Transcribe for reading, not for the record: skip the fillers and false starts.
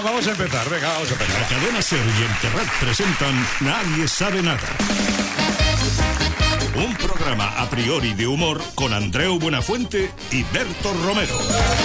vamos a empezar. Venga, vamos a empezar. La cadena SER y el Terrat presentan Nadie sabe nada. Un programa a priori de humor con Andreu Buenafuente y Berto Romero.